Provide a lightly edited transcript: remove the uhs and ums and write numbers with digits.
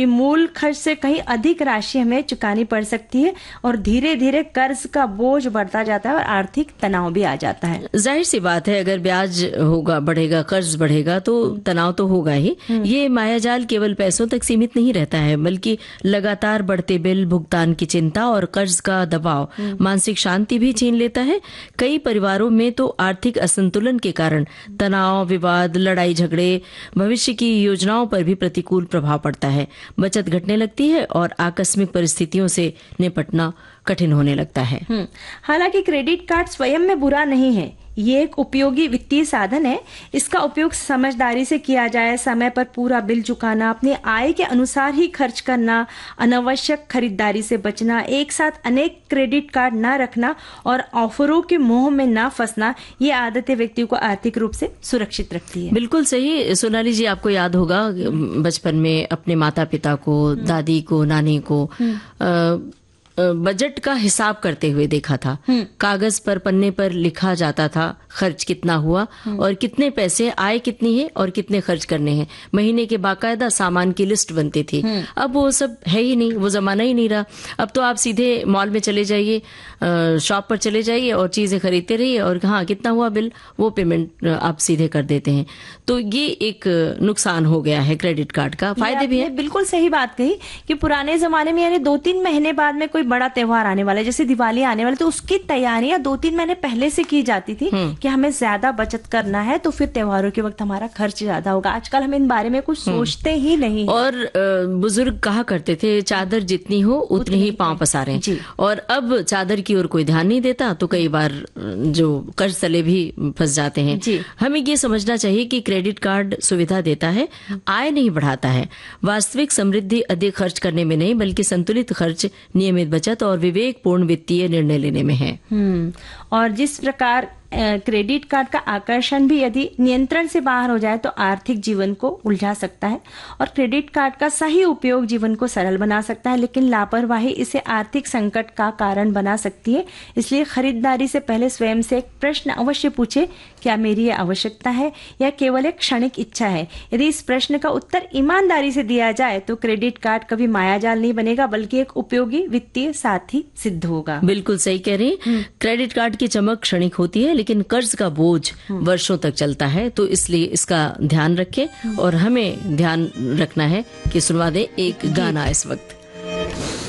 क्योंकि मूल खर्च से कहीं अधिक राशि हमें चुकानी पड़ सकती है और धीरे धीरे कर्ज का बोझ बढ़ता जाता है और आर्थिक तनाव भी आ जाता है। जाहिर सी बात है, अगर ब्याज होगा बढ़ेगा, कर्ज बढ़ेगा तो तनाव तो होगा ही। ये मायाजाल केवल पैसों तक सीमित नहीं रहता है, बल्कि लगातार बढ़ते बिल, भुगतान की चिंता और कर्ज का दबाव मानसिक शांति भी छीन लेता है। कई परिवारों में तो आर्थिक असंतुलन के कारण तनाव, विवाद, लड़ाई झगड़े, भविष्य की योजनाओं पर भी प्रतिकूल प्रभाव पड़ता है। बचत घटने लगती है और आकस्मिक परिस्थितियों से निपटना कठिन होने लगता है। हालांकि क्रेडिट कार्ड स्वयं में बुरा नहीं है, ये एक उपयोगी वित्तीय साधन है। इसका उपयोग समझदारी से किया जाए, समय पर पूरा बिल चुकाना, अपनी आय के अनुसार ही खर्च करना, अनावश्यक खरीदारी से बचना, एक साथ अनेक क्रेडिट कार्ड ना रखना और ऑफरों के मोह में ना फंसना, ये आदतें व्यक्ति को आर्थिक रूप से सुरक्षित रखती है। बिल्कुल सही। सोनाली जी, आपको याद होगा बचपन में अपने माता पिता को, दादी को, नानी को बजट का हिसाब करते हुए देखा था। कागज पर, पन्ने पर लिखा जाता था खर्च कितना हुआ और कितने पैसे, आय कितनी है और कितने खर्च करने हैं। महीने के बाकायदा सामान की लिस्ट बनती थी। अब वो सब है ही नहीं, वो जमाना ही नहीं रहा। अब तो आप सीधे मॉल में चले जाइए, शॉप पर चले जाइए और चीजें खरीदते रहिए और हाँ कितना हुआ बिल, वो पेमेंट आप सीधे कर देते हैं। तो ये एक नुकसान हो गया है क्रेडिट कार्ड का। फायदे भी है। बिल्कुल सही बात कही कि पुराने जमाने में यानी 2-3 महीने बाद में कोई बड़ा त्योहार आने वाला है, जैसे दिवाली आने वाली, तो उसकी तैयारियां 2-3 महीने पहले से की जाती थी कि हमें ज्यादा बचत करना है तो फिर त्योहारों के वक्त हमारा खर्च ज्यादा होगा। आजकल हम इन बारे में कुछ सोचते ही नहीं। और बुजुर्ग कहा करते थे, चादर जितनी हो उतनी ही पांव पसारें। और अब चादर की ओर कोई ध्यान नहीं देता तो कई बार जो कर्ज तले भी फंस जाते हैं। हमें ये समझना चाहिए कि क्रेडिट कार्ड सुविधा देता है, आय नहीं बढ़ाता है। वास्तविक समृद्धि अधिक खर्च करने में नहीं, बल्कि संतुलित खर्च, नियमित बचत और विवेकपूर्ण वित्तीय निर्णय लेने में है। और जिस प्रकार क्रेडिट कार्ड का आकर्षण भी यदि नियंत्रण से बाहर हो जाए तो आर्थिक जीवन को उलझा सकता है और क्रेडिट कार्ड का सही उपयोग जीवन को सरल बना सकता है, लेकिन लापरवाही इसे आर्थिक संकट का कारण बना सकती है। इसलिए खरीदारी से पहले स्वयं से एक प्रश्न अवश्य पूछे, क्या मेरी ये आवश्यकता है या केवल एक क्षणिक इच्छा है? यदि इस प्रश्न का उत्तर ईमानदारी से दिया जाए तो क्रेडिट कार्ड कभी मायाजाल नहीं बनेगा, बल्कि एक उपयोगी वित्तीय साथी सिद्ध होगा। बिल्कुल सही कह रही। क्रेडिट कार्ड की चमक क्षणिक होती है, लेकिन कर्ज का बोझ वर्षों तक चलता है। तो इसलिए इसका ध्यान रखें और हमें ध्यान रखना है कि सुनवा दे एक गाना इस वक्त।